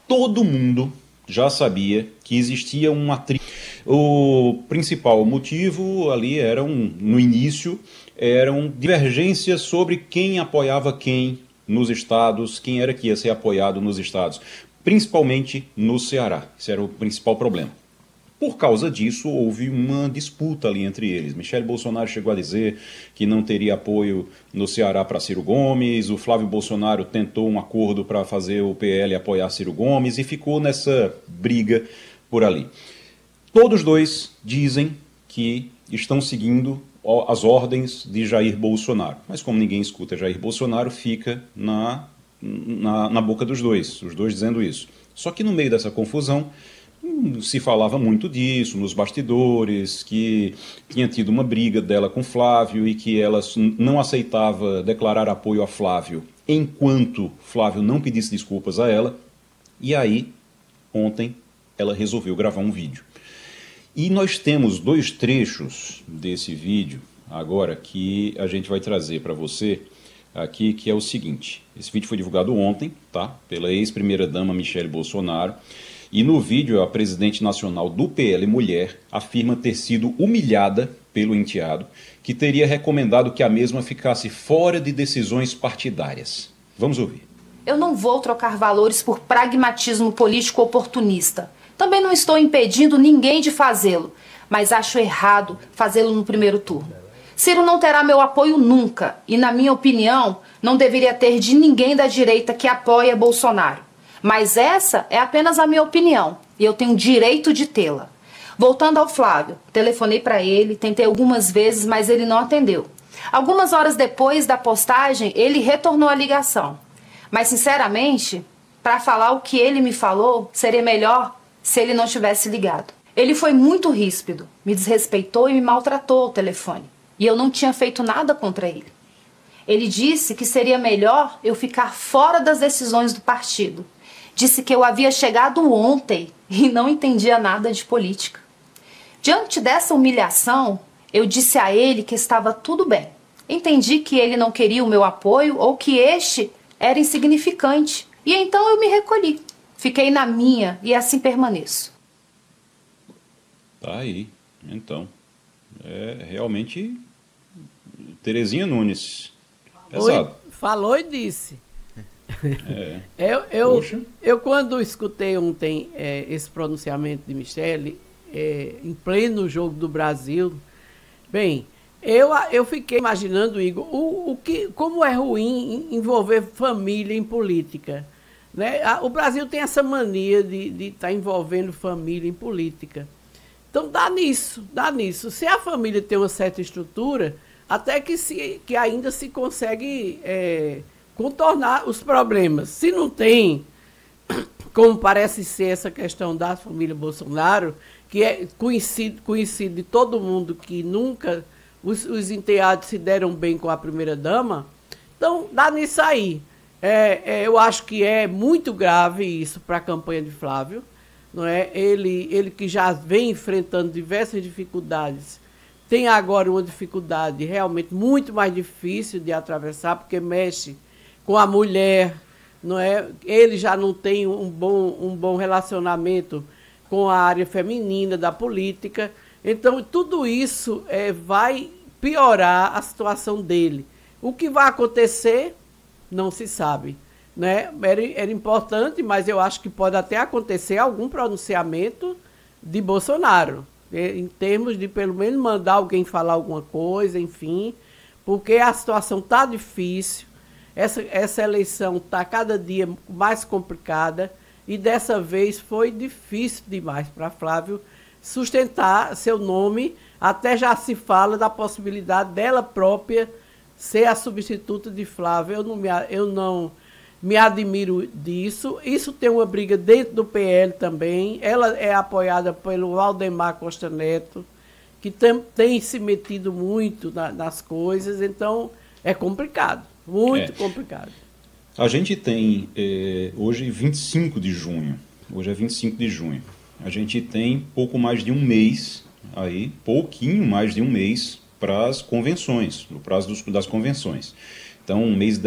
Todo mundo já sabia que existia um atrito. O principal motivo ali no início, eram divergências sobre quem apoiava quem nos estados, quem era que ia ser apoiado nos estados, principalmente no Ceará. Esse era o principal problema. Por causa disso, houve uma disputa ali entre eles. Michele Bolsonaro chegou a dizer que não teria apoio no Ceará para Ciro Gomes, o Flávio Bolsonaro tentou um acordo para fazer o PL apoiar Ciro Gomes e ficou nessa briga por ali. Todos dois dizem que estão seguindo as ordens de Jair Bolsonaro, mas como ninguém escuta Jair Bolsonaro, fica na boca dos dois, os dois dizendo isso. Só que no meio dessa confusão, se falava muito disso nos bastidores, que tinha tido uma briga dela com Flávio e que ela não aceitava declarar apoio a Flávio enquanto Flávio não pedisse desculpas a ela. E aí, ontem, ela resolveu gravar um vídeo. E nós temos 2 trechos desse vídeo agora que a gente vai trazer para você aqui, que é o seguinte. Esse vídeo foi divulgado ontem, tá? Pela ex-primeira-dama Michele Bolsonaro. E no vídeo, a presidente nacional do PL Mulher afirma ter sido humilhada pelo enteado, que teria recomendado que a mesma ficasse fora de decisões partidárias. Vamos ouvir. Eu não vou trocar valores por pragmatismo político oportunista. Também não estou impedindo ninguém de fazê-lo, mas acho errado fazê-lo no primeiro turno. Ciro não terá meu apoio nunca e, na minha opinião, não deveria ter de ninguém da direita que apoia Bolsonaro. Mas essa é apenas a minha opinião e eu tenho direito de tê-la. Voltando ao Flávio, telefonei para ele, tentei algumas vezes, mas ele não atendeu. Algumas horas depois da postagem, ele retornou a ligação. Mas, sinceramente, para falar o que ele me falou, seria melhor se ele não tivesse ligado. Ele foi muito ríspido, me desrespeitou e me maltratou ao telefone. E eu não tinha feito nada contra ele. Ele disse que seria melhor eu ficar fora das decisões do partido. Disse que eu havia chegado ontem e não entendia nada de política. Diante dessa humilhação, eu disse a ele que estava tudo bem. Entendi que ele não queria o meu apoio ou que este era insignificante. E então eu me recolhi. Fiquei na minha e assim permaneço. Tá aí, então. Realmente, Terezinha Nunes. Pesado. Falou e disse. Eu quando escutei ontem esse pronunciamento de Michele, em pleno jogo do Brasil, bem, eu fiquei imaginando, Igor, como é ruim envolver família em política. Né? O Brasil tem essa mania de estar envolvendo família em política. Então dá nisso. Se a família tem uma certa estrutura, até que ainda se consegue contornar os problemas. Se não tem, como parece ser essa questão da família Bolsonaro, que é conhecido de todo mundo que nunca os enteados se deram bem com a primeira-dama, então dá nisso aí. Eu acho que é muito grave isso para a campanha de Flávio. Não é? Ele que já vem enfrentando diversas dificuldades, tem agora uma dificuldade realmente muito mais difícil de atravessar, porque mexe com a mulher, não é? Ele já não tem um bom relacionamento com a área feminina da política. Então, tudo isso vai piorar a situação dele. O que vai acontecer, não se sabe. Né? Era importante, mas eu acho que pode até acontecer algum pronunciamento de Bolsonaro, em termos de pelo menos mandar alguém falar alguma coisa, enfim, porque a situação está difícil, essa eleição está cada dia mais complicada e dessa vez foi difícil demais para Flávio sustentar seu nome, até já se fala da possibilidade dela própria ser a substituta de Flávio. Eu não me admiro disso. Isso tem uma briga dentro do PL também. Ela é apoiada pelo Valdemar Costa Neto, que tem se metido muito nas coisas. Então, é complicado, muito complicado. A gente tem hoje 25 de junho. Hoje é 25 de junho. A gente tem pouco mais de um mês, pouquinho mais de um mês para as convenções, no prazo das convenções. Então, um mês